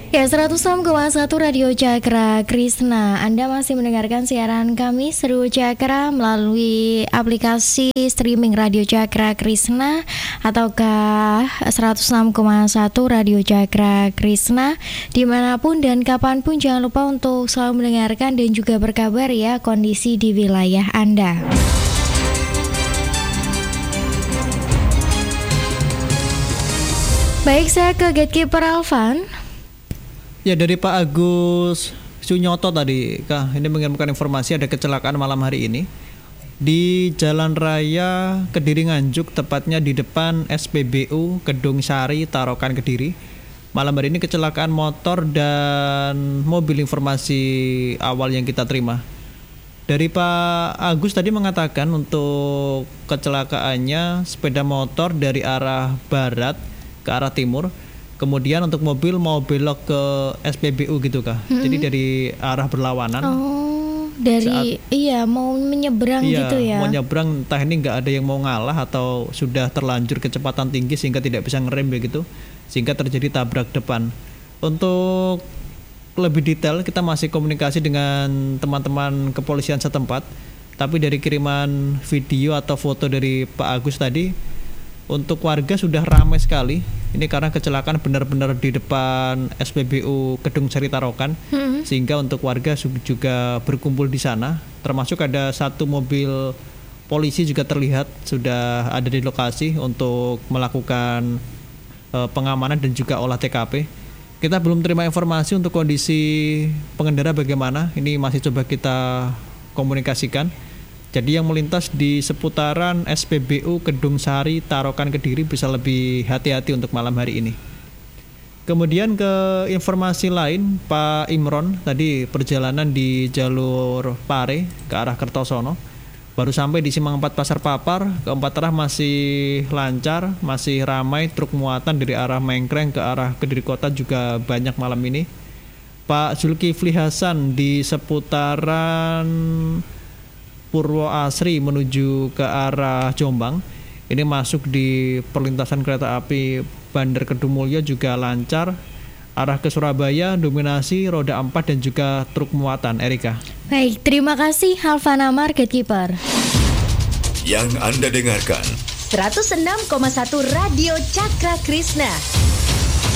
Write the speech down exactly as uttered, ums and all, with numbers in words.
Ya, seratus enam koma satu Radio Cakra Krisna. Anda masih mendengarkan siaran kami Seru Cakra melalui aplikasi streaming Radio Cakra Krisna ataukah seratus enam koma satu Radio Cakra Krisna. Dimanapun dan kapanpun jangan lupa untuk selalu mendengarkan dan juga berkabar ya kondisi di wilayah Anda. Baik, saya ke Gatekeeper Alvan. Ya, dari Pak Agus Sunyoto tadi, Kak, ini mengirimkan informasi ada kecelakaan malam hari ini di Jalan Raya Kediri Nganjuk, tepatnya di depan S P B U Kedung Sari, Tarokan, Kediri. Malam hari ini kecelakaan motor dan mobil, informasi awal yang kita terima. Dari Pak Agus tadi mengatakan untuk kecelakaannya sepeda motor dari arah barat ke arah timur. Kemudian untuk mobil mau belok ke S P B U gitu, Kak. Mm-hmm. Jadi dari arah berlawanan. Oh, dari saat, iya mau menyeberang iya, gitu ya. Mau nyebrang, entah ini nggak ada yang mau ngalah atau sudah terlanjur kecepatan tinggi sehingga tidak bisa ngerem begitu, sehingga terjadi tabrak depan. Untuk lebih detail kita masih komunikasi dengan teman-teman kepolisian setempat. Tapi dari kiriman video atau foto dari Pak Agus tadi, untuk warga sudah ramai sekali. Ini karena kecelakaan benar-benar di depan S P B U Kedung Sari, Tarokan, hmm. sehingga untuk warga juga berkumpul di sana. Termasuk ada satu mobil polisi juga terlihat sudah ada di lokasi untuk melakukan uh, pengamanan dan juga olah T K P. Kita belum terima informasi untuk kondisi pengendara bagaimana. Ini masih coba kita komunikasikan. Jadi yang melintas di seputaran S P B U Kedung Sari, Tarokan, Kediri bisa lebih hati-hati untuk malam hari ini. Kemudian ke informasi lain, Pak Imron tadi perjalanan di jalur Pare ke arah Kertosono, baru sampai di Simpang empat Pasar Papar. Keempat arah masih lancar, masih ramai, truk muatan dari arah Mengkreng ke arah Kediri Kota juga banyak malam ini. Pak Zulkifli Hasan di seputaran Purwo Asri menuju ke arah Jombang, ini masuk di perlintasan kereta api Bandar Kedungmulyo juga lancar. Arah ke Surabaya dominasi roda empat dan juga truk muatan. Erika. Baik, terima kasih Alvana Marketkeeper. Yang Anda dengarkan seratus enam koma satu Radio Cakra Krisna.